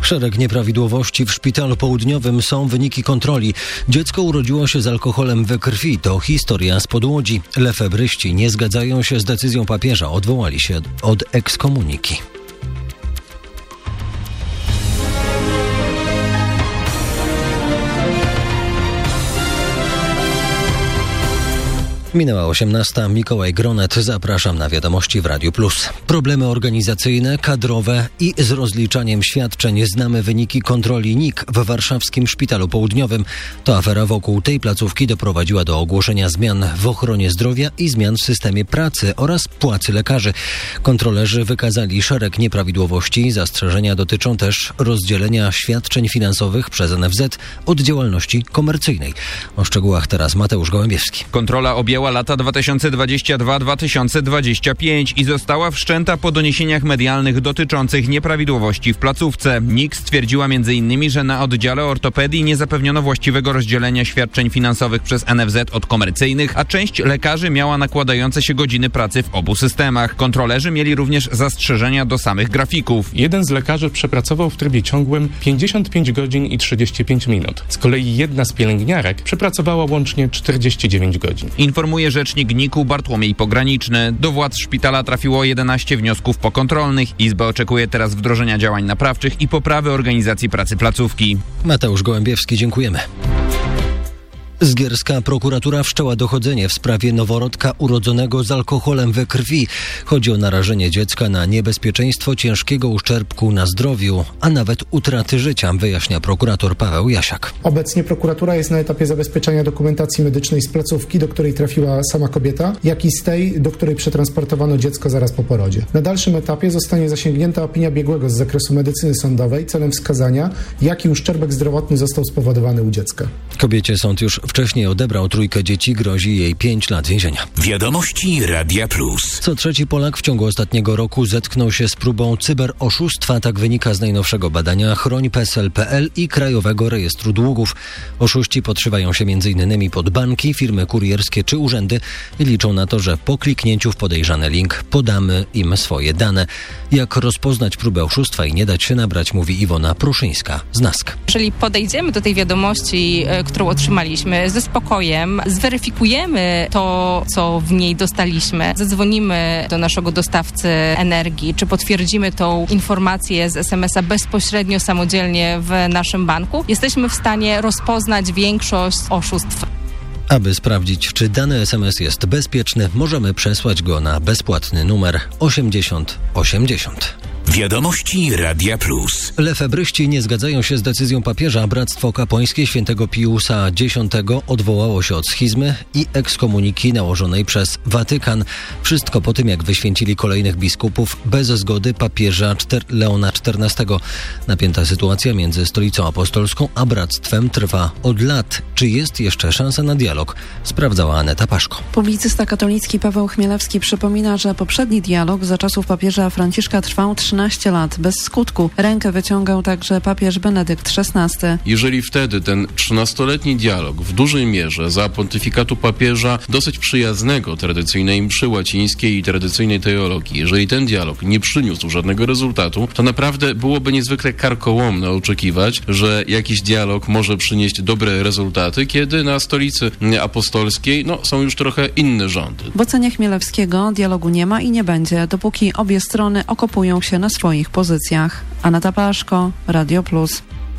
Szereg nieprawidłowości w szpitalu południowym są wyniki kontroli. Dziecko urodziło się z alkoholem we krwi. To historia spod Łodzi. Lefebryści nie zgadzają się z decyzją papieża. Odwołali się od ekskomuniki. Minęła 18. Mikołaj Gronet. Zapraszam na Wiadomości w Radiu Plus. Problemy organizacyjne, kadrowe i z rozliczaniem świadczeń. Znamy wyniki kontroli NIK w warszawskim Szpitalu Południowym. To afera wokół tej placówki doprowadziła do ogłoszenia zmian w ochronie zdrowia i zmian w systemie pracy oraz płacy lekarzy. Kontrolerzy wykazali szereg nieprawidłowości. Zastrzeżenia dotyczą też rozdzielenia świadczeń finansowych przez NFZ od działalności komercyjnej. O szczegółach teraz Mateusz Gołębiewski. Kontrola objęła lata 2022-2025 i została wszczęta po doniesieniach medialnych dotyczących nieprawidłowości w placówce. NIK stwierdziła m.in., że na oddziale ortopedii nie zapewniono właściwego rozdzielenia świadczeń finansowych przez NFZ od komercyjnych, a część lekarzy miała nakładające się godziny pracy w obu systemach. Kontrolerzy mieli również zastrzeżenia do samych grafików. Jeden z lekarzy przepracował w trybie ciągłym 55 godzin i 35 minut. Z kolei jedna z pielęgniarek przepracowała łącznie 49 godzin. Informuje rzecznik NIK-u Bartłomiej Pograniczny. Do władz szpitala trafiło 11 wniosków pokontrolnych. Izba oczekuje teraz wdrożenia działań naprawczych i poprawy organizacji pracy placówki. Mateusz Gołębiewski, dziękujemy. Zgierska prokuratura wszczęła dochodzenie w sprawie noworodka urodzonego z alkoholem we krwi. Chodzi o narażenie dziecka na niebezpieczeństwo ciężkiego uszczerbku na zdrowiu, a nawet utraty życia, wyjaśnia prokurator Paweł Jasiak. Obecnie prokuratura jest na etapie zabezpieczenia dokumentacji medycznej z placówki, do której trafiła sama kobieta, jak i z tej, do której przetransportowano dziecko zaraz po porodzie. Na dalszym etapie zostanie zasięgnięta opinia biegłego z zakresu medycyny sądowej celem wskazania, jaki uszczerbek zdrowotny został spowodowany u dziecka. Kobiecie sąd już wcześniej odebrał 3 dzieci, grozi jej 5 lat więzienia. Wiadomości Radia Plus. Co trzeci Polak w ciągu ostatniego roku zetknął się z próbą cyberoszustwa, tak wynika z najnowszego badania Chroń.psl.pl i Krajowego Rejestru Długów. Oszuści podszywają się m.in. pod banki, firmy kurierskie czy urzędy i liczą na to, że po kliknięciu w podejrzany link podamy im swoje dane. Jak rozpoznać próbę oszustwa i nie dać się nabrać, mówi Iwona Pruszyńska z NASK. Jeżeli podejdziemy do tej wiadomości, którą otrzymaliśmy, ze spokojem, zweryfikujemy to, co w niej dostaliśmy, zadzwonimy do naszego dostawcy energii, czy potwierdzimy tą informację z SMS-a bezpośrednio, samodzielnie w naszym banku, jesteśmy w stanie rozpoznać większość oszustw. Aby sprawdzić, czy dany SMS jest bezpieczny, możemy przesłać go na bezpłatny numer 8080. Wiadomości Radia Plus. Lefebryści nie zgadzają się z decyzją papieża. Bractwo Kapłańskie świętego Piusa X odwołało się od schizmy i ekskomuniki nałożonej przez Watykan. Wszystko po tym, jak wyświęcili kolejnych biskupów bez zgody papieża Leona XIV. Napięta sytuacja między Stolicą Apostolską a Bractwem trwa od lat. Czy jest jeszcze szansa na dialog? Sprawdzała Aneta Paszko. Publicysta katolicki Paweł Chmielewski przypomina, że poprzedni dialog za czasów papieża Franciszka trwał 13 lat bez skutku. Rękę wyciągał także papież Benedykt XVI. Jeżeli wtedy ten 13-letni dialog w dużej mierze za pontyfikatu papieża dosyć przyjaznego tradycyjnej mszy łacińskiej i tradycyjnej teologii, jeżeli ten dialog nie przyniósł żadnego rezultatu, to naprawdę byłoby niezwykle karkołomne oczekiwać, że jakiś dialog może przynieść dobre rezultaty, kiedy na Stolicy Apostolskiej są już trochę inne rządy. W ocenie Chmielewskiego dialogu nie ma i nie będzie, dopóki obie strony okopują się na swoich pozycjach. Aneta Paszko, Radio Plus.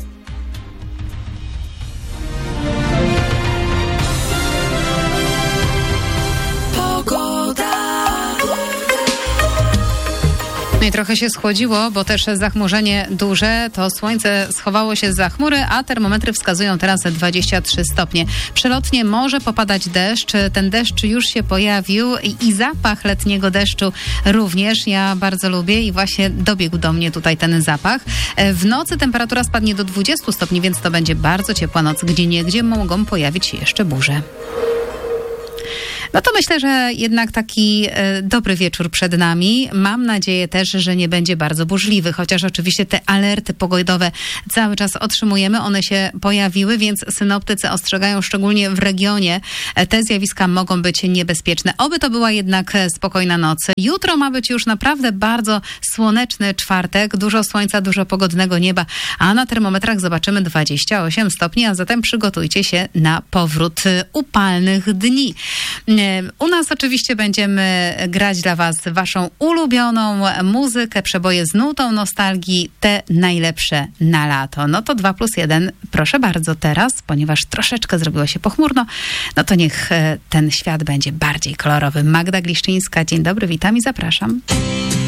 I trochę się schłodziło, bo też zachmurzenie duże, to słońce schowało się za chmury, a termometry wskazują teraz 23 stopnie. Przelotnie może popadać deszcz, ten deszcz już się pojawił i zapach letniego deszczu również. Ja bardzo lubię i właśnie dobiegł do mnie tutaj ten zapach. W nocy temperatura spadnie do 20 stopni, więc to będzie bardzo ciepła noc, gdzieniegdzie mogą pojawić się jeszcze burze. No to myślę, że jednak taki dobry wieczór przed nami. Mam nadzieję też, że nie będzie bardzo burzliwy, chociaż oczywiście te alerty pogodowe cały czas otrzymujemy. One się pojawiły, więc synoptycy ostrzegają, szczególnie w regionie, te zjawiska mogą być niebezpieczne. Oby to była jednak spokojna noc. Jutro ma być już naprawdę bardzo słoneczny czwartek. Dużo słońca, dużo pogodnego nieba, a na termometrach zobaczymy 28 stopni, a zatem przygotujcie się na powrót upalnych dni. U nas oczywiście będziemy grać dla was waszą ulubioną muzykę, przeboje z nutą nostalgii, te najlepsze na lato. No to 2+1, proszę bardzo teraz, ponieważ troszeczkę zrobiło się pochmurno, no to niech ten świat będzie bardziej kolorowy. Magda Gliszczyńska, dzień dobry, witam i zapraszam.